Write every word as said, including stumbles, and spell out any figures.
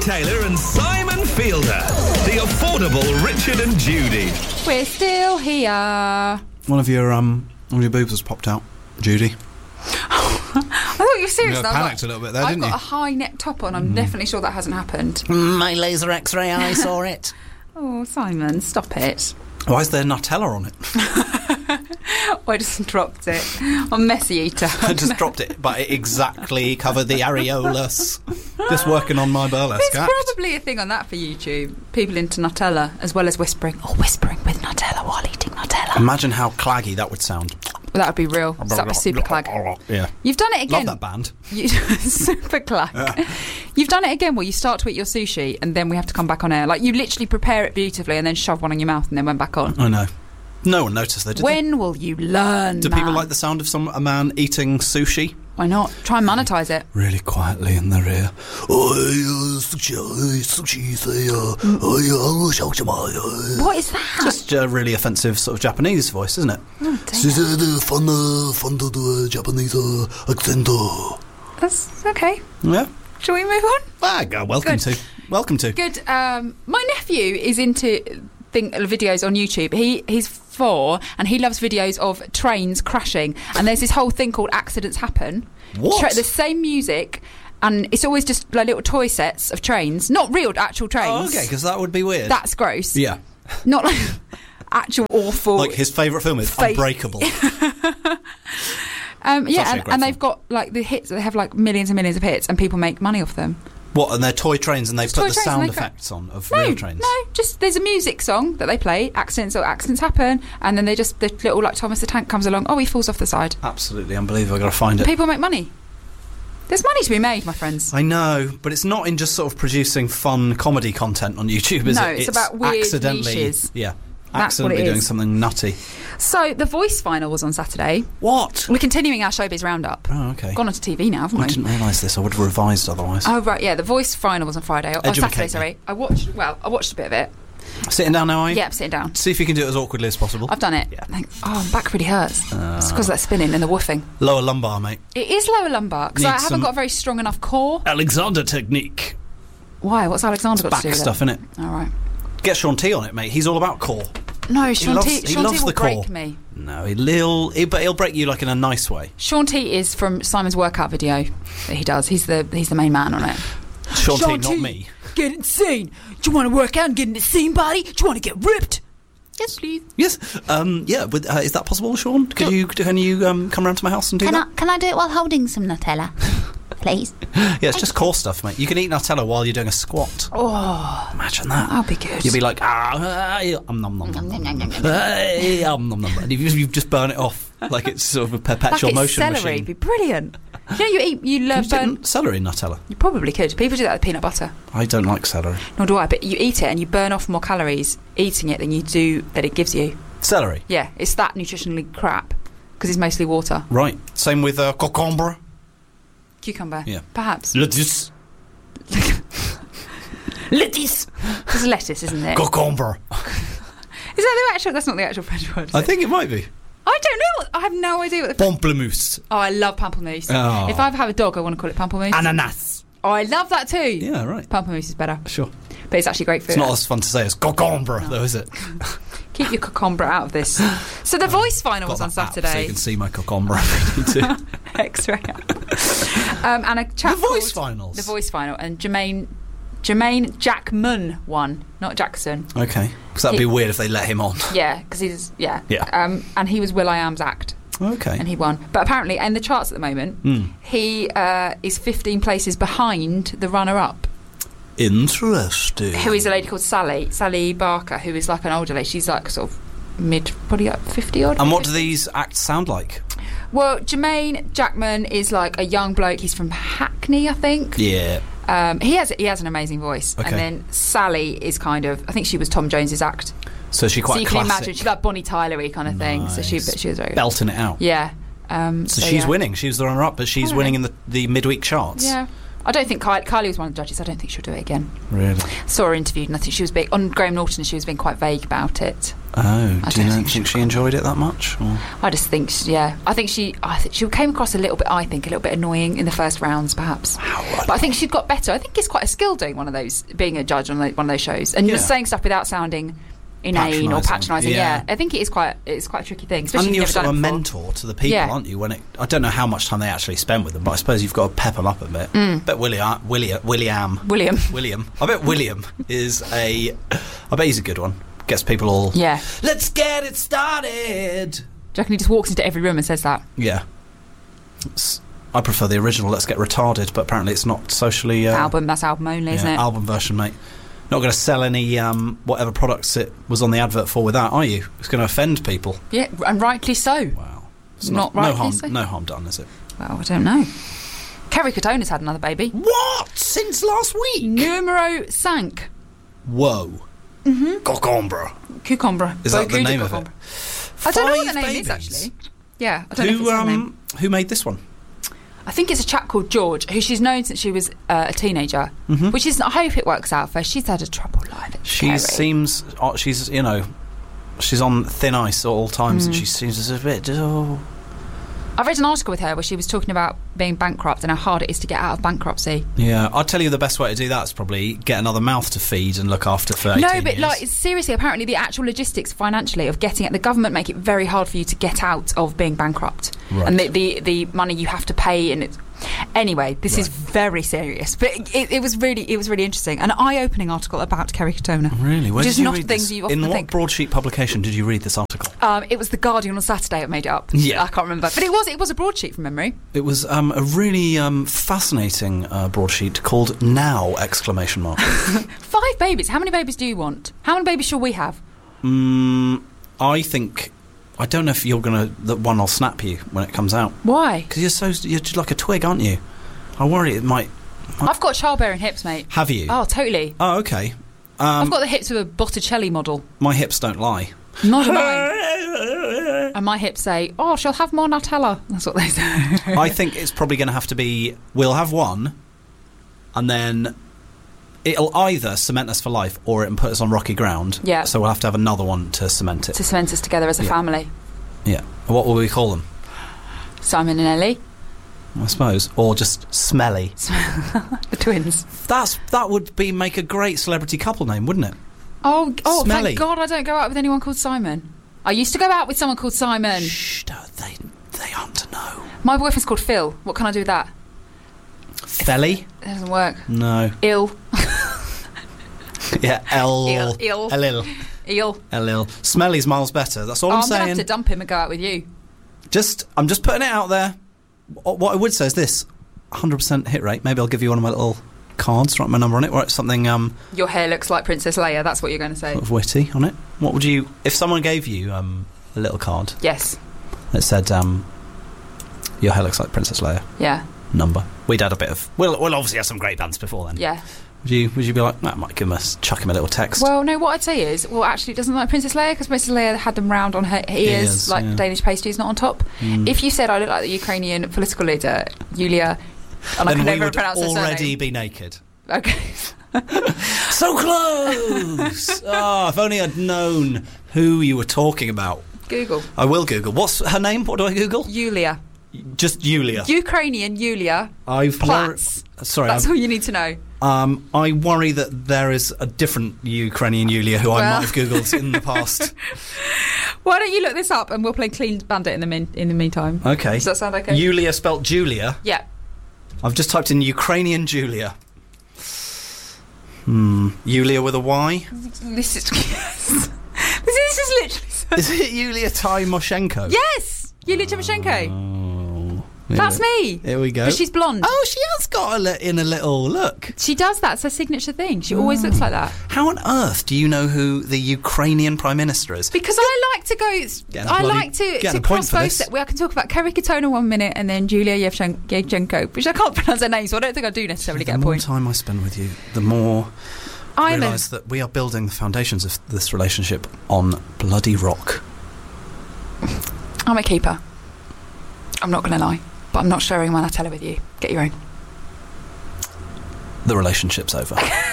Taylor and Simon Fielder. The affordable Richard and Judy. We're still here. One of your um, one of your boobs has popped out, Judy. I thought you were serious. You I was panicked like, a little bit there, I've didn't got you? a high neck top on. I'm mm. definitely sure that hasn't happened. My laser X-ray eye saw it. Oh, Simon, stop it. Why is there Nutella on it? I just dropped it. I'm messy eater. I just dropped it, but it exactly covered the areolas. Just working on my burlesque There's act. probably a thing on that for YouTube. People into Nutella, as well as whispering. Oh, whispering with Nutella while eating Nutella. Imagine how claggy that would sound. Well, that would be real. That would be super clag. Yeah. You've done it again. Love that band. You, super clag. Yeah. You've done it again where you start to eat your sushi and then we have to come back on air. Like, you literally prepare it beautifully and then shove one in your mouth and then went back on. I know. No one noticed though, did when they? will you learn, Do man? people like the sound of some a man eating sushi? Why not? Try and monetise it. Really quietly in their ear. What is that? Just a really offensive sort of Japanese voice, isn't it? Oh, Japanese accent. That's okay. Yeah. Shall we move on? Ah, go- welcome Good. to. Welcome to. Good. Um, my nephew is into thing, videos on YouTube. He He's four and he loves videos of trains crashing. And there's this whole thing called Accidents Happen. What? Tra- the same music, and it's always just like little toy sets of trains. Not real, actual trains. Oh, okay, because that would be weird. That's gross. Yeah. Not like actual awful... Like his favourite film is Fake. Unbreakable. um, yeah, actually a and, great and they've film. got like the hits. They have like millions and millions of hits, and people make money off them. What, and they're toy trains and they It's put toy the trains and sound they cra- effects on of No, real trains? no, just there's a music song that they play. Accidents or accidents happen, and then they just the little like Thomas the Tank comes along. Oh, he falls off the side. Absolutely unbelievable. I've got to find it. People make money. There's money to be made, my friends. I know, but it's not in just sort of producing fun comedy content on YouTube, is No, it? it's about weird accidentally, niches. Yeah, That's what it accidentally doing is. something nutty. So the Voice final was on Saturday. What? We're continuing our showbiz roundup. Oh, okay. Gone onto T V now, haven't I we? didn't realise this. I would have revised otherwise. Oh right, yeah. The Voice final was on Friday. Oh, Educate Saturday, me. sorry. I watched. Well, I watched a bit of it. Sitting down now, are you? Yeah, I'm sitting down. See if you can do it as awkwardly as possible. I've done it. Yeah. Thanks. Oh, my back really hurts. Uh, it's because of that spinning and the woofing. Lower lumbar, mate. It is lower lumbar because Need I haven't some- got a very strong enough core. Alexander technique. Why? What's Alexander got Back to do with stuff, it? innit? All right. Get Sean T on it, mate. He's all about core. No, Sean loves- T. he Sean loves T will the core. break me. No, he'll, he'll, but he'll break you like in a nice way. Sean T is from Simon's workout video that he does. He's the he's the main man on it. Sean, Sean T, not T. me. Get insane. Do you want to work out and get an insane body? Do you want to get ripped? Yes, please. Yes. Um, yeah. With, uh, is that possible, Sean? Could you can you um, come round to my house and do Can that? I, can I do it while holding some Nutella? Please. Yeah, it's just core stuff, mate. You can eat Nutella while you're doing a squat. Oh, Imagine that. that'll be good. You'll be like, ah, ah, um, nom, nom, nom, nom, nom, nom, hey, um, nom, nom, nom. And you you just burn it off like it's sort of a perpetual like it's motion celery. machine. It'd be brilliant. You know, you eat, you learn Can you burn. dip celery in Nutella? You probably could. People do that with peanut butter. I don't like celery. Nor do I. But you eat it and you burn off more calories eating it than you do that it gives you. Celery? Yeah, it's that nutritionally crap because it's mostly water. Right. Same with uh, cucumber. Cucumber. Yeah. Perhaps. Lettuce. Lettuce. It's lettuce, isn't it? Cucumber. Is that the actual? That's not the actual French word. Is I it? think it might be. I don't know. I have no idea what the. Pamplemousse. Oh, I love pamplemousse. Oh. If I have a dog, I want to call it pamplemousse. Ananas. Oh, I love that too. Yeah, right. Pamplemousse is better, Sure. but it's actually great food. It's not as fun to say as cucumber, No. though, is it? Keep your cucumber out of this. So the Voice final Got was on that app so Saturday. you can see my cucumber if you need to. X-ray. um, and a chap The Voice called- finals. The Voice final, and Jermaine Jermaine Jackman won, not Jackson. Okay. Because that'd He- be weird if they let him on. Yeah, because he's yeah. Yeah. Um, and he was Will I Am's act, Okay. and he won. But apparently, in the charts at the moment, Mm. he uh, is fifteen places behind the runner-up, Interesting. who is a lady called Sally Sally Barker, who is like an older lady. She's like sort of mid, probably up fifty odd. And what do these acts sound like? Well, Jermaine Jackman is like a young bloke. He's from Hackney, I think. Yeah. Um, he has he has an amazing voice. Okay. And then Sally is kind of, I think she was Tom Jones's act. So she quite so you classic. can imagine she's like Bonnie Tyler-y kind of thing. So she, Nice. but she was very belting it out. yeah. Um, So, so she's yeah. winning. She was the runner-up, but she's Apparently. winning in the, the midweek charts. Yeah. I don't think Kylie, Kylie was one of the judges. I don't think she'll do it again. Really? Saw her interviewed, and I think she was big on Graham Norton. She was being quite vague about it. Oh, I do you don't think, think think she she enjoyed it that much? Or? I just think, she, yeah, I think she, I think she came across a little bit. I think a little bit annoying in the first rounds, perhaps. How But I think she'd got better. I think it's quite a skill doing one of those, being a judge on one of those shows, and Yeah. just saying stuff without sounding inane or Patronising. patronising. Yeah. Yeah. I think it is quite, it's quite a tricky thing. Especially And if you're you've sort never of a done it before. mentor to the people, Yeah. aren't you? When it, I don't know how much time they actually spend with them, but I suppose you've got to pep them up a bit. Mm. Bet William, William, William, William. William. I bet William is a. I bet he's a good one. Gets people all. Yeah. Let's get it started. Do you reckon he just walks into every room and says that? Yeah. It's, I prefer the original. Let's get retarded, but apparently it's not socially. Uh, album, that's album only, isn't yeah, it? album version, mate. Not going to sell any um, whatever products it was on the advert for with that, are you? It's going to offend people. Yeah, and rightly so. Wow. It's Not no rightly harm, so. no harm done, is it? Well, I don't know. Kerry Katona's had another baby. What? Since last week? Numero cinq. Whoa. Mm-hmm. Cocombra. Cucumber. Is that the Beaucoup de name of it? cucumber. I don't know what the Five name is, babies. actually. Yeah, I don't know if Who it's her name. um who made this one? I think it's a chap called George, who she's known since she was uh, a teenager. Mm-hmm. Which is, I hope it works out for her. She's had a troubled life. It's She scary. seems oh, she's you know she's on thin ice at all times, Mm. and she seems a bit. Oh. I read an article with her where she was talking about being bankrupt and how hard it is to get out of bankruptcy. Yeah, I'll tell you the best way to do that is probably get another mouth to feed and look after for eighteen No, but years. like seriously, apparently the actual logistics financially of getting it, the government make it very hard for you to get out of being bankrupt, Right. and the, the the money you have to pay, and it's anyway. This is Right. very serious, but it, it was really it was really interesting, an eye-opening article about Kerry Katona. Really? Where Which did is you not read things this? you often In what think. broadsheet publication did you read this article? Um, it was the Guardian on Saturday. I made it up. Yeah. I can't remember, but it was it was a broadsheet from memory. It was um, a really um, fascinating uh, broadsheet called "Now!" exclamation mark. Five babies. How many babies do you want? How many babies shall we have? mm, I think I don't know if you're gonna that one will snap you when it comes out Why? because you're so you're just like a twig, aren't you? I worry it might. I've got childbearing hips, mate. Have you? Oh, totally. Oh, okay. Um, I've got the hips of a Botticelli model. my hips don't lie. Not of mine. And my hips say, "Oh, she'll have more Nutella." That's what they say. I think it's probably going to have to be. We'll have one, and then it'll either cement us for life or it'll put us on rocky ground. Yeah. So we'll have to have another one to cement it. To cement us together as a Yeah. family. Yeah. What will we call them? Simon and Ellie, I suppose, or just Smelly. the twins. That's that would be make a great celebrity couple name, wouldn't it? Oh, oh, Smelly. thank God I don't go out with anyone called Simon. I used to go out with someone called Simon. Shh, no, they they aren't to know. My boyfriend's called Phil. What can I do with that? Felly? It doesn't work. No. Ill. Yeah, El. Ill. Ill. Elil. Eel. Elil. Smelly's miles better. That's all Oh, I'm I'm going to saying. have to dump him and go out with you. Just, I'm just putting it out there. Wh- What I would say is this: one hundred percent hit rate. Maybe I'll give you one of my little cards, write my number on it, or something um, Your hair looks like Princess Leia. That's what you're going to say. sort of witty on it. What would you, if someone gave you um, a little card Yes. that said, um, "Your hair looks like Princess Leia"? Yeah. Number. We'd had a bit of. We'll, we'll obviously have some great bands before then. Yeah. Would you? Would you be like, that might give him a chuck him a little text? Well, no, what I'd say is, well, actually, it doesn't like Princess Leia because Princess Leia had them round on her ears, Ears, like yeah. Danish pastries, not on top. Mm. If you said I look like the Ukrainian political leader, Yulia, and I then can we never would pronounce her already surname. be naked. Okay. So close. Oh, if only I'd known who you were talking about. Google. I will Google. What's her name? What do I Google? Yulia. Just Julia. Ukrainian Yulia. I've Platz. wor- sorry. That's I've, all you need to know. um, I worry that there is a different Ukrainian Julia who I Well. might have googled in the past. Why don't you look this up and we'll play Clean Bandit in the min- in the meantime. Okay. Does that sound okay? Julia spelt Julia. Yeah. I've just typed in Ukrainian Julia. Hmm. Julia with a Y. This is this is, this is literally. So Is it Yulia Tymoshenko? Yes, Yulia Tymoshenko. Oh, That's me. Here we go. But she's blonde. Oh, she has got a li- in a little look. She does that. It's her signature thing. She always looks like that. How on earth do you know who the Ukrainian Prime Minister is? Because I like to go. Getting a I bloody- like to, getting to a point cross for both. this. se- Well, I can talk about Kerry Katona one minute and then Julia Yevchen- Yevchenko, which I can't pronounce her name, so I don't think I do necessarily the get a more point. time I spend with you, the more I I'm a, realise that we are building the foundations of this relationship on bloody rock. I'm a keeper. I'm not going to lie, but I'm not sharing my Nutella with you. Get your own. the relationship's over.